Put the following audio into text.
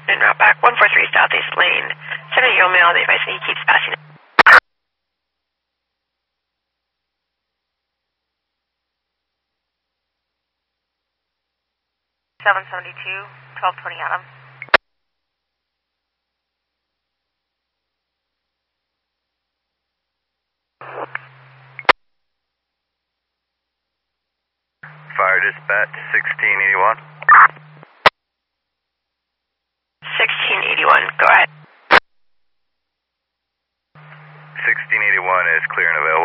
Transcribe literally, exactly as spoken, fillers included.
En route back, one four three Southeast Lane. Send a yo mail, the advice he keeps passing it. seven seventy-two, twelve twenty Adam. Fire dispatch sixteen eighty-one. sixteen eighty-one, go ahead. sixteen eighty-one is clear and available.